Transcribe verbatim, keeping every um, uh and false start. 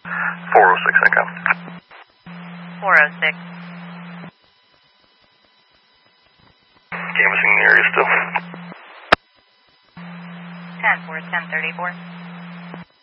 four oh six, Echo. four oh six. Canvassing the area still. ten four, ten thirty-four.